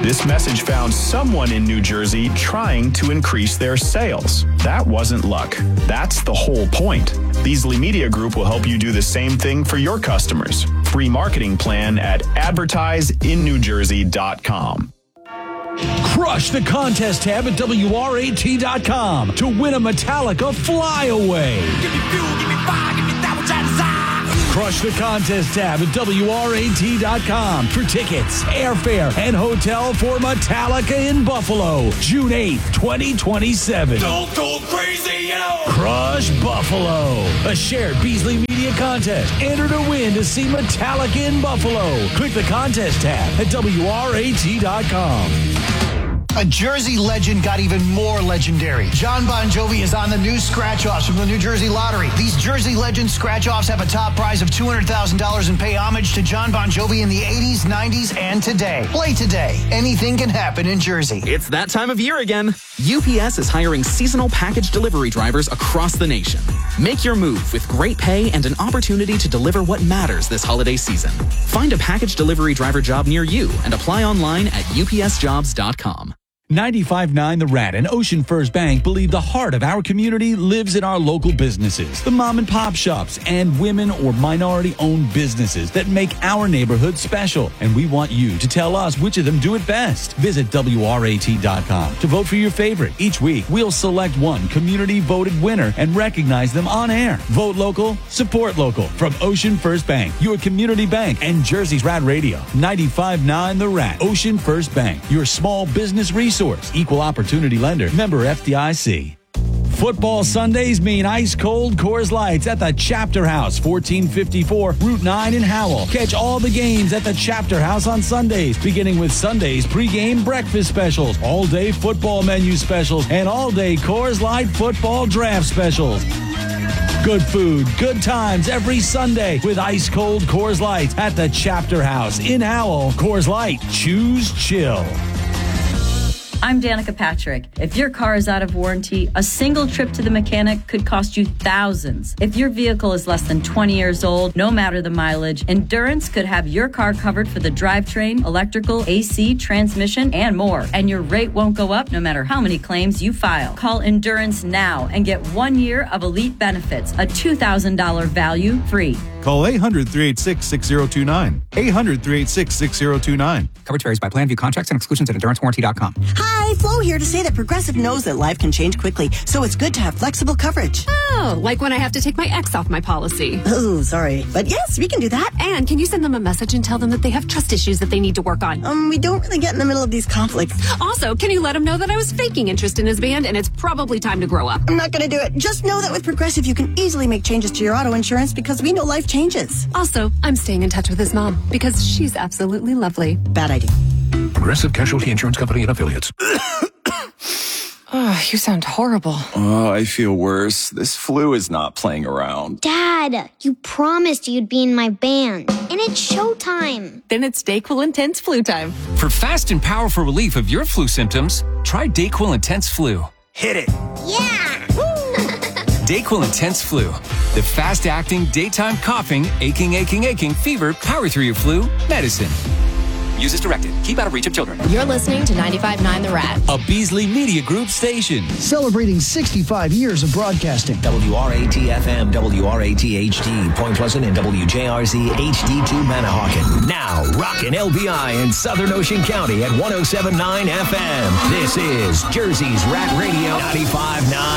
This message found someone in New Jersey trying to increase their sales. That wasn't luck. That's the whole point. Beasley Media Group will help you do the same thing for your customers. Free marketing plan at advertiseinnewjersey.com. Crush the contest tab at WRAT.com to win a Metallica flyaway. Give me fuel, give me fire, give me that which I desire. Crush the contest tab at WRAT.com for tickets, airfare, and hotel for Metallica in Buffalo, June 8th, 2027. Don't go crazy, yo! Crush Buffalo, a shared Beasley Media contest. Enter to win to see Metallica in Buffalo. Click the contest tab at WRAT.com. A Jersey legend got even more legendary. John Bon Jovi is on the new scratch-offs from the New Jersey Lottery. These Jersey Legend scratch-offs have a top prize of $200,000 and pay homage to John Bon Jovi in the 80s, 90s, and today. Play today. Anything can happen in Jersey. It's that time of year again. UPS is hiring seasonal package delivery drivers across the nation. Make your move with great pay and an opportunity to deliver what matters this holiday season. Find a package delivery driver job near you and apply online at upsjobs.com. 95.9 The Rat and Ocean First Bank believe the heart of our community lives in our local businesses, the mom and pop shops, and women or minority-owned businesses that make our neighborhood special. And we want you to tell us which of them do it best. Visit WRAT.com to vote for your favorite. Each week, we'll select one community-voted winner and recognize them on air. Vote local, support local. From Ocean First Bank, your community bank, and Jersey's Rat Radio. 95.9 The Rat, Ocean First Bank, your small business resource. Equal opportunity lender. Member FDIC. Football Sundays mean ice-cold Coors Lights at the Chapter House, 1454 Route 9 in Howell. Catch all the games at the Chapter House on Sundays, beginning with Sunday's pregame breakfast specials, all-day football menu specials, and all-day Coors Light football draft specials. Good food, good times every Sunday with ice-cold Coors Lights at the Chapter House in Howell. Coors Light, choose chill. I'm Danica Patrick. If your car is out of warranty, a single trip to the mechanic could cost you thousands. If your vehicle is less than 20 years old, no matter the mileage, Endurance could have your car covered for the drivetrain, electrical, AC, transmission, and more. And your rate won't go up no matter how many claims you file. Call Endurance now and get 1 year of elite benefits, a $2,000 value free. Call 800-386-6029. 800-386-6029. Coverage varies by plan. View contracts and exclusions at EnduranceWarranty.com. Hi, Flo here to say that Progressive knows that life can change quickly, so it's good to have flexible coverage. Oh, like when I have to take my ex off my policy. Oh, sorry. But yes, we can do that. And can you send them a message and tell them that they have trust issues that they need to work on? We don't really get in the middle of these conflicts. Also, can you let them know that I was faking interest in his band and it's probably time to grow up? I'm not going to do it. Just know that with Progressive, you can easily make changes to your auto insurance because we know life changes. Also, I'm staying in touch with his mom because she's absolutely lovely. Bad idea. Progressive Casualty Insurance Company and Affiliates. Oh, you sound horrible. Oh, I feel worse. This flu is not playing around. Dad, you promised you'd be in my band. And it's showtime. Then it's DayQuil Intense Flu time. For fast and powerful relief of your flu symptoms, try DayQuil Intense Flu. Hit it. Yeah. DayQuil Intense Flu. The fast-acting, daytime coughing, aching, fever, power through your flu medicine. Use as directed. Keep out of reach of children. You're listening to 95.9 The Rat, a Beasley Media Group station. Celebrating 65 years of broadcasting. WRAT-FM, WRAT-HD, Point Pleasant, and WJRZ HD2 Manahawkin. Now, rockin' LBI in Southern Ocean County at 107.9 FM. This is Jersey's Rat Radio 95.9